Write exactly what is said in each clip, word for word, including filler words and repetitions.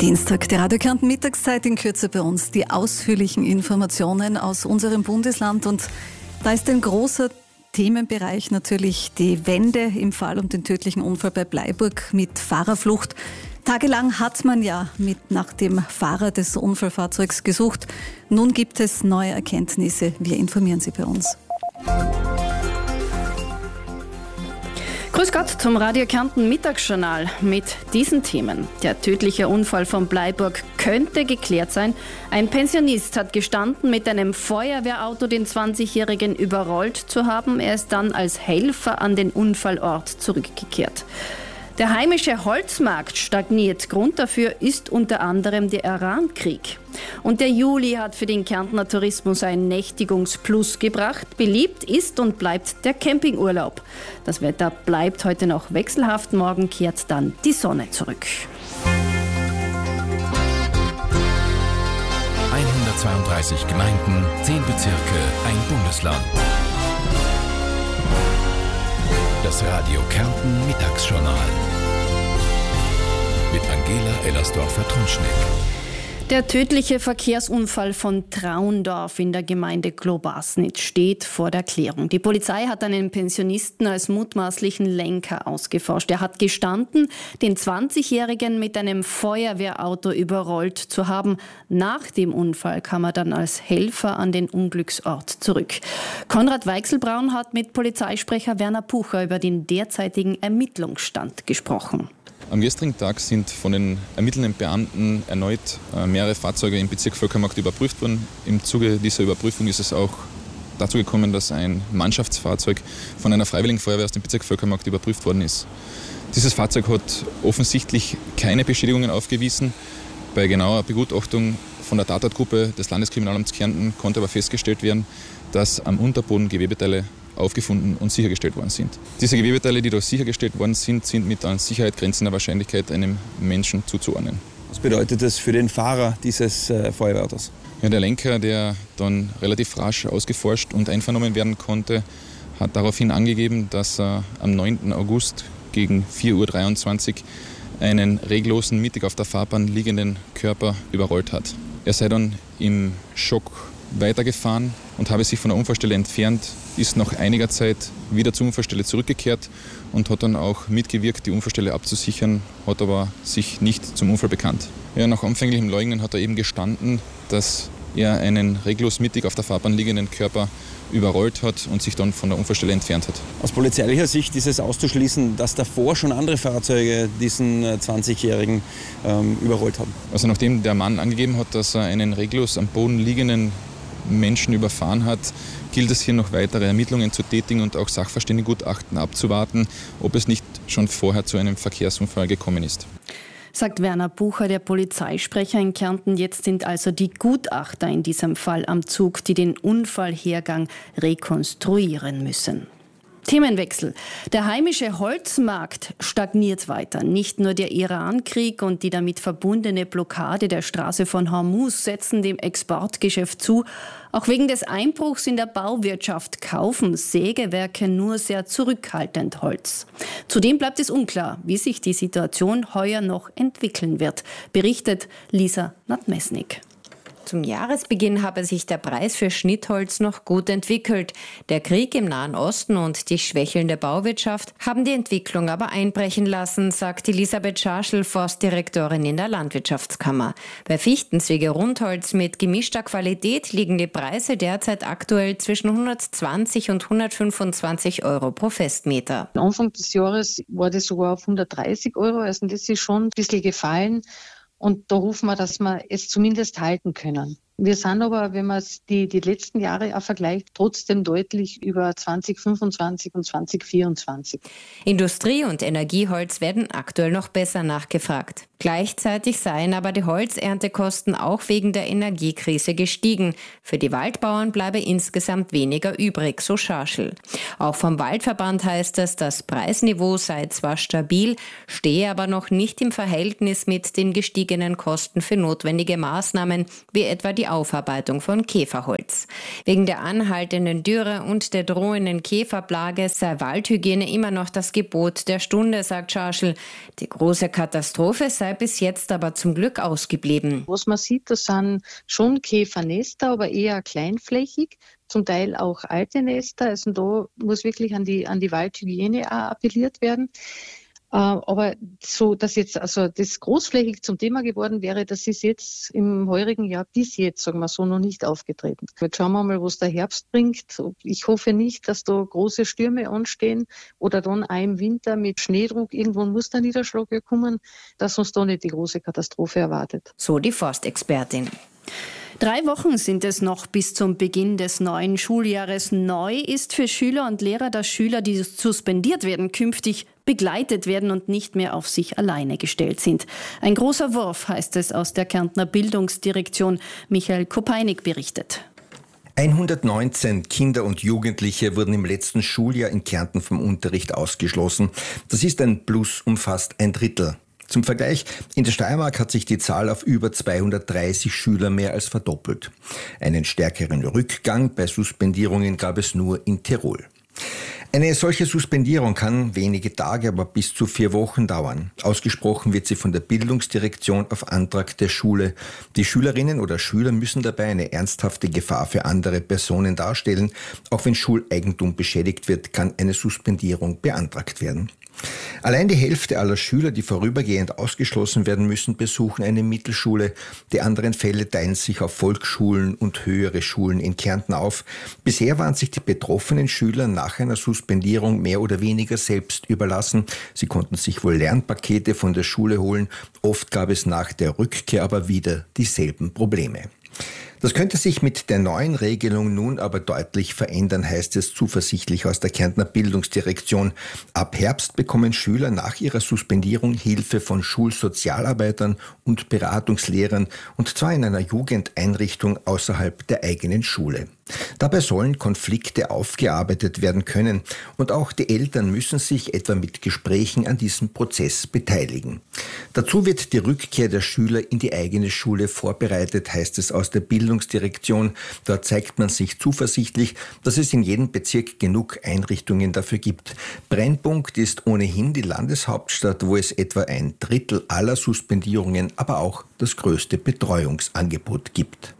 Dienstag, die Radio Kärnten Mittagszeit, in Kürze bei uns die ausführlichen Informationen aus unserem Bundesland. Und da ist ein großer Themenbereich natürlich die Wende im Fall um den tödlichen Unfall bei Bleiburg mit Fahrerflucht. Tagelang hat man ja mit nach dem Fahrer des Unfallfahrzeugs gesucht. Nun gibt es neue Erkenntnisse. Wir informieren Sie bei uns. Grüß Gott zum Radio Kärnten Mittagsjournal mit diesen Themen. Der tödliche Unfall von Bleiburg könnte geklärt sein. Ein Pensionist hat gestanden, mit einem Feuerwehrauto den zwanzigjährigen überrollt zu haben. Er ist dann als Helfer an den Unfallort zurückgekehrt. Der heimische Holzmarkt stagniert. Grund dafür ist unter anderem der Irankrieg. Und der Juli hat für den Kärntner Tourismus ein Nächtigungsplus gebracht. Beliebt ist und bleibt der Campingurlaub. Das Wetter bleibt heute noch wechselhaft. Morgen kehrt dann die Sonne zurück. hundertzweiunddreißig Gemeinden, zehn Bezirke, ein Bundesland. Das Radio Kärnten Mittagsjournal mit Angela Ellersdorfer-Trunschnick. Der tödliche Verkehrsunfall von Traundorf in der Gemeinde Globasnitz steht vor der Klärung. Die Polizei hat einen Pensionisten als mutmaßlichen Lenker ausgeforscht. Er hat gestanden, den zwanzigjährigen mit einem Feuerwehrauto überrollt zu haben. Nach dem Unfall kam er dann als Helfer an den Unglücksort zurück. Konrad Weichselbraun hat mit Polizeisprecher Werner Pucher über den derzeitigen Ermittlungsstand gesprochen. Am gestrigen Tag sind von den ermittelnden Beamten erneut mehrere Fahrzeuge im Bezirk Völkermarkt überprüft worden. Im Zuge dieser Überprüfung ist es auch dazu gekommen, dass ein Mannschaftsfahrzeug von einer Freiwilligen Feuerwehr aus dem Bezirk Völkermarkt überprüft worden ist. Dieses Fahrzeug hat offensichtlich keine Beschädigungen aufgewiesen. Bei genauer Begutachtung von der Tatortgruppe des Landeskriminalamts Kärnten konnte aber festgestellt werden, dass am Unterboden Gewebeteile aufgefunden und sichergestellt worden sind. Diese Gewebeteile, die da sichergestellt worden sind, sind mit an Sicherheit grenzender Wahrscheinlichkeit einem Menschen zuzuordnen. Was bedeutet das für den Fahrer dieses äh, Feuerwehrautos? Ja, der Lenker, der dann relativ rasch ausgeforscht und einvernommen werden konnte, hat daraufhin angegeben, dass er am neunten August gegen vier Uhr dreiundzwanzig einen reglosen, mittig auf der Fahrbahn liegenden Körper überrollt hat. Er sei dann im Schock weitergefahren und habe sich von der Unfallstelle entfernt, ist nach einiger Zeit wieder zur Unfallstelle zurückgekehrt und hat dann auch mitgewirkt, die Unfallstelle abzusichern, hat aber sich nicht zum Unfall bekannt. Ja, nach anfänglichem Leugnen hat er eben gestanden, dass er einen reglos mittig auf der Fahrbahn liegenden Körper überrollt hat und sich dann von der Unfallstelle entfernt hat. Aus polizeilicher Sicht ist es auszuschließen, dass davor schon andere Fahrzeuge diesen zwanzigjährigen ähm, überrollt haben. Also nachdem der Mann angegeben hat, dass er einen reglos am Boden liegenden Menschen überfahren hat, gilt es hier noch weitere Ermittlungen zu tätigen und auch Sachverständigengutachten abzuwarten, ob es nicht schon vorher zu einem Verkehrsunfall gekommen ist. Sagt Werner Pucher, der Polizeisprecher in Kärnten. Jetzt sind also die Gutachter in diesem Fall am Zug, die den Unfallhergang rekonstruieren müssen. Themenwechsel. Der heimische Holzmarkt stagniert weiter. Nicht nur der Irankrieg und die damit verbundene Blockade der Straße von Hormuz setzen dem Exportgeschäft zu. Auch wegen des Einbruchs in der Bauwirtschaft kaufen Sägewerke nur sehr zurückhaltend Holz. Zudem bleibt es unklar, wie sich die Situation heuer noch entwickeln wird, berichtet Lisa Nadmesnik. Zum Jahresbeginn habe sich der Preis für Schnittholz noch gut entwickelt. Der Krieg im Nahen Osten und die schwächelnde Bauwirtschaft haben die Entwicklung aber einbrechen lassen, sagt Elisabeth Schaschel, Forstdirektorin in der Landwirtschaftskammer. Bei Fichtenzwige-Rundholz mit gemischter Qualität liegen die Preise derzeit aktuell zwischen hundertzwanzig und hundertfünfundzwanzig Euro pro Festmeter. Anfang des Jahres war das sogar auf hundertdreißig Euro, also das ist schon ein bisschen gefallen. Und da hoffen wir, dass wir es zumindest halten können. Wir sind aber, wenn man die, die letzten Jahre auch vergleicht, trotzdem deutlich über zwanzig fünfundzwanzig und zwanzig vierundzwanzig. Industrie- und Energieholz werden aktuell noch besser nachgefragt. Gleichzeitig seien aber die Holzerntekosten auch wegen der Energiekrise gestiegen. Für die Waldbauern bleibe insgesamt weniger übrig, so Schaschel. Auch vom Waldverband heißt es, das Preisniveau sei zwar stabil, stehe aber noch nicht im Verhältnis mit den gestiegenen Kosten für notwendige Maßnahmen, wie etwa die Aufarbeitung von Käferholz. Wegen der anhaltenden Dürre und der drohenden Käferplage sei Waldhygiene immer noch das Gebot der Stunde, sagt Schaschel. Die große Katastrophe sei bis jetzt aber zum Glück ausgeblieben. Was man sieht, das sind schon Käfernester, aber eher kleinflächig. Zum Teil auch alte Nester. Also da muss wirklich an die, an die Waldhygiene auch appelliert werden. Äh, aber so, dass jetzt also das großflächig zum Thema geworden wäre, das ist jetzt im heurigen Jahr bis jetzt, sagen wir so, noch nicht aufgetreten. Jetzt schauen wir mal, was der Herbst bringt. Ich hoffe nicht, dass da große Stürme anstehen oder dann auch im Winter mit Schneedruck. Irgendwann muss der Niederschlag ja kommen, dass uns da nicht die große Katastrophe erwartet. So die Forstexpertin. Drei Wochen sind es noch bis zum Beginn des neuen Schuljahres. Neu ist für Schüler und Lehrer, dass Schüler, die suspendiert werden, künftig begleitet werden und nicht mehr auf sich alleine gestellt sind. Ein großer Wurf, heißt es aus der Kärntner Bildungsdirektion. Michael Kopeinig berichtet. hundertneunzehn Kinder und Jugendliche wurden im letzten Schuljahr in Kärnten vom Unterricht ausgeschlossen. Das ist ein Plus um fast ein Drittel. Zum Vergleich, in der Steiermark hat sich die Zahl auf über zweihundertdreißig Schüler mehr als verdoppelt. Einen stärkeren Rückgang bei Suspendierungen gab es nur in Tirol. Eine solche Suspendierung kann wenige Tage, aber bis zu vier Wochen dauern. Ausgesprochen wird sie von der Bildungsdirektion auf Antrag der Schule. Die Schülerinnen oder Schüler müssen dabei eine ernsthafte Gefahr für andere Personen darstellen. Auch wenn Schuleigentum beschädigt wird, kann eine Suspendierung beantragt werden. Allein die Hälfte aller Schüler, die vorübergehend ausgeschlossen werden müssen, besuchen eine Mittelschule. Die anderen Fälle teilen sich auf Volksschulen und höhere Schulen in Kärnten auf. Bisher waren sich die betroffenen Schüler nach einer Suspendierung mehr oder weniger selbst überlassen. Sie konnten sich wohl Lernpakete von der Schule holen. Oft gab es nach der Rückkehr aber wieder dieselben Probleme. Das könnte sich mit der neuen Regelung nun aber deutlich verändern, heißt es zuversichtlich aus der Kärntner Bildungsdirektion. Ab Herbst bekommen Schüler nach ihrer Suspendierung Hilfe von Schulsozialarbeitern und Beratungslehrern, und zwar in einer Jugendeinrichtung außerhalb der eigenen Schule. Dabei sollen Konflikte aufgearbeitet werden können, und auch die Eltern müssen sich etwa mit Gesprächen an diesem Prozess beteiligen. Dazu wird die Rückkehr der Schüler in die eigene Schule vorbereitet, heißt es aus der Bildungsdirektion. Dort zeigt man sich zuversichtlich, dass es in jedem Bezirk genug Einrichtungen dafür gibt. Brennpunkt ist ohnehin die Landeshauptstadt, wo es etwa ein Drittel aller Suspendierungen, aber auch das größte Betreuungsangebot gibt.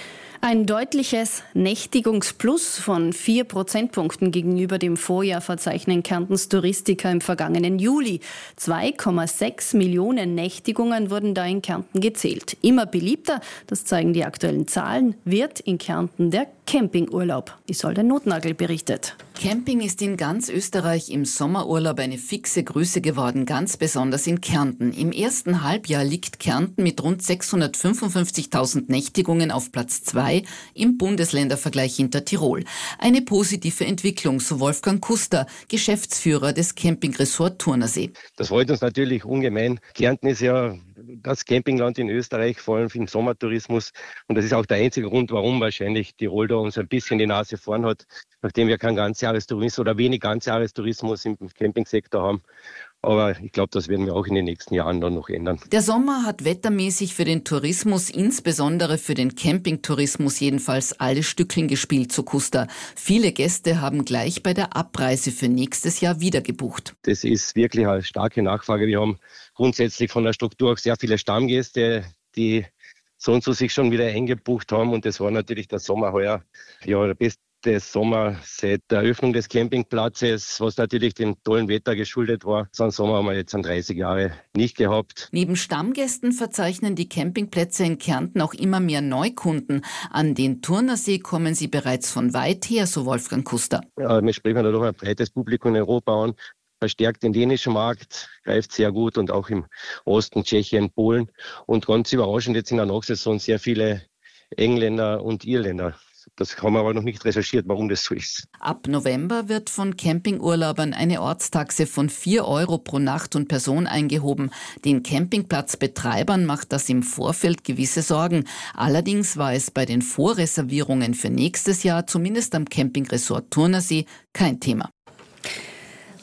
Ein deutliches Nächtigungsplus von vier Prozentpunkten gegenüber dem Vorjahr verzeichnen Kärntens Touristiker im vergangenen Juli. zwei Komma sechs Millionen Nächtigungen wurden da in Kärnten gezählt. Immer beliebter, das zeigen die aktuellen Zahlen, wird in Kärnten der Campingurlaub. Isolde Notnagel berichtet. Camping ist in ganz Österreich im Sommerurlaub eine fixe Größe geworden, ganz besonders in Kärnten. Im ersten Halbjahr liegt Kärnten mit rund sechshundertfünfundfünfzigtausend Nächtigungen auf Platz zwei im Bundesländervergleich hinter Tirol. Eine positive Entwicklung, so Wolfgang Kuster, Geschäftsführer des Campingresort Turnersee. Das freut uns natürlich ungemein. Kärnten ist ja das Campingland in Österreich, vor allem im Sommertourismus. Und das ist auch der einzige Grund, warum wahrscheinlich Tirol da uns ein bisschen die Nase vorn hat, nachdem wir keinen Ganzjahrestourismus oder wenig Ganzjahrestourismus im Campingsektor haben. Aber ich glaube, das werden wir auch in den nächsten Jahren dann noch ändern. Der Sommer hat wettermäßig für den Tourismus, insbesondere für den Campingtourismus jedenfalls, alle Stückchen gespielt, so Kuster. Viele Gäste haben gleich bei der Abreise für nächstes Jahr wieder gebucht. Das ist wirklich eine starke Nachfrage. Wir haben grundsätzlich von der Struktur auch sehr viele Stammgäste, die so und so sich schon wieder eingebucht haben. Und das war natürlich der Sommer heuer ja, der beste Sommer seit der Eröffnung des Campingplatzes, was natürlich dem tollen Wetter geschuldet war. So einen Sommer haben wir jetzt an dreißig Jahre nicht gehabt. Neben Stammgästen verzeichnen die Campingplätze in Kärnten auch immer mehr Neukunden. An den Turnersee kommen sie bereits von weit her, so Wolfgang Kuster. Ja, wir sprechen da doch ein breites Publikum in Europa an. Verstärkt den dänischen Markt, greift sehr gut, und auch im Osten, Tschechien, Polen. Und ganz überraschend jetzt in der Nachsaison sehr viele Engländer und Irländer. Das haben wir aber noch nicht recherchiert, warum das so ist. Ab November wird von Campingurlaubern eine Ortstaxe von vier Euro pro Nacht und Person eingehoben. Den Campingplatzbetreibern macht das im Vorfeld gewisse Sorgen. Allerdings war es bei den Vorreservierungen für nächstes Jahr, zumindest am Campingresort Turnersee, kein Thema.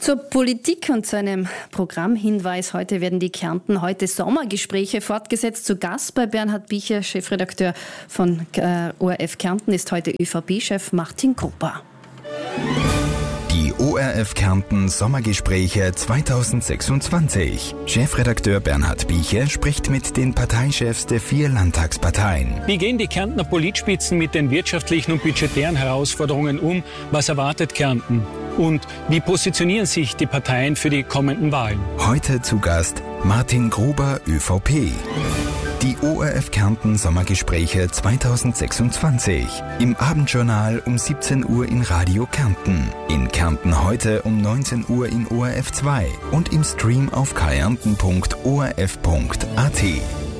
Zur Politik und zu einem Programmhinweis. Heute werden die Kärnten heute Sommergespräche fortgesetzt. Zu Gast bei Bernhard Biecher, Chefredakteur von äh, O R F Kärnten, ist heute ÖVP-Chef Martin Gruber. Die O R F Kärnten Sommergespräche zweitausendsechsundzwanzig. Chefredakteur Bernhard Biecher spricht mit den Parteichefs der vier Landtagsparteien. Wie gehen die Kärntner Politspitzen mit den wirtschaftlichen und budgetären Herausforderungen um? Was erwartet Kärnten? Und wie positionieren sich die Parteien für die kommenden Wahlen? Heute zu Gast Martin Gruber, ÖVP. Die O R F Kärnten Sommergespräche zweitausendsechsundzwanzig. Im Abendjournal um siebzehn Uhr in Radio Kärnten. In Kärnten heute um neunzehn Uhr in O R F zwei und im Stream auf kärnten punkt o r f punkt a t.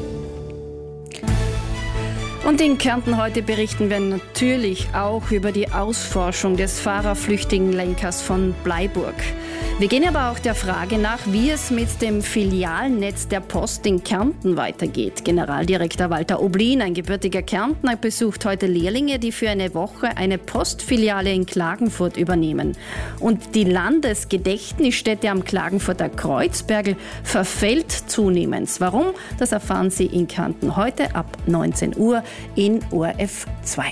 Und in Kärnten heute berichten wir natürlich auch über die Ausforschung des Fahrerflüchtlinglenkers von Bleiburg. Wir gehen aber auch der Frage nach, wie es mit dem Filialnetz der Post in Kärnten weitergeht. Generaldirektor Walter Oblin, ein gebürtiger Kärntner, besucht heute Lehrlinge, die für eine Woche eine Postfiliale in Klagenfurt übernehmen. Und die Landesgedächtnisstätte am Klagenfurter Kreuzbergl verfällt zunehmend. Warum? Das erfahren Sie in Kärnten heute ab neunzehn Uhr in O R F zwei.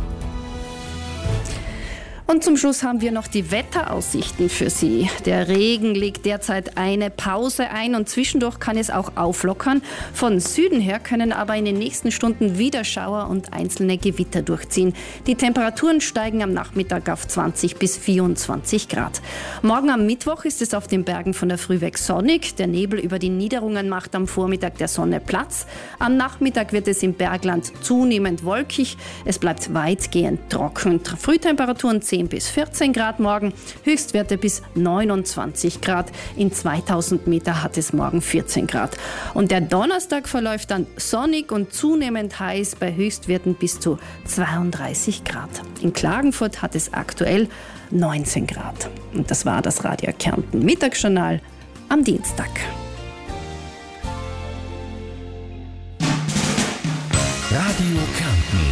Und zum Schluss haben wir noch die Wetteraussichten für Sie. Der Regen legt derzeit eine Pause ein und zwischendurch kann es auch auflockern. Von Süden her können aber in den nächsten Stunden wieder Schauer und einzelne Gewitter durchziehen. Die Temperaturen steigen am Nachmittag auf zwanzig bis vierundzwanzig Grad. Morgen am Mittwoch ist es auf den Bergen von der Früh weg sonnig. Der Nebel über die Niederungen macht am Vormittag der Sonne Platz. Am Nachmittag wird es im Bergland zunehmend wolkig. Es bleibt weitgehend trocken. Frühtemperaturen zehn bis vierzehn Grad morgen, Höchstwerte bis neunundzwanzig Grad. In zweitausend Meter hat es morgen vierzehn Grad. Und der Donnerstag verläuft dann sonnig und zunehmend heiß bei Höchstwerten bis zu zweiunddreißig Grad. In Klagenfurt hat es aktuell neunzehn Grad. Und das war das Radio Kärnten Mittagsjournal am Dienstag. Radio Kärnten.